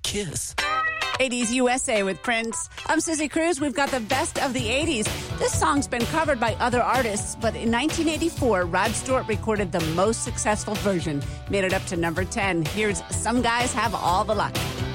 kiss. 80s USA with Prince. I'm Susie Cruz. We've got the best of the 80s. This song's been covered by other artists, but in 1984, Rod Stewart recorded the most successful version, made it up to number 10. Here's Some Guys Have All the Luck.